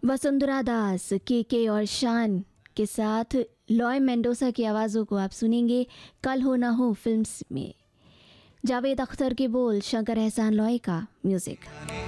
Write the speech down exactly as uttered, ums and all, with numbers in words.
वसुंधरा दास, के के और शान के साथ लॉय मेंडोसा की आवाज़ों को आप सुनेंगे कल हो ना हो फिल्म्स में। जावेद अख्तर के बोल, शंकर एहसान लॉय का म्यूज़िक।